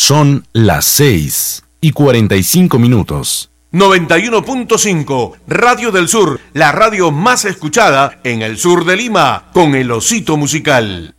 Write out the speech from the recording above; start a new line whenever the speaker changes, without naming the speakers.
Son las 6:45.
91.5 Radio del Sur, la radio más escuchada en el sur de Lima, con el Osito Musical.